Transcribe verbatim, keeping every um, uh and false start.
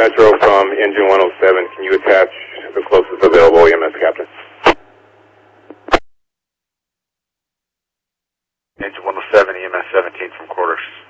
Metro from engine one oh seven. Can you attach the closest available E M S captain? Engine one oh seven, E M S seventeen from quarters.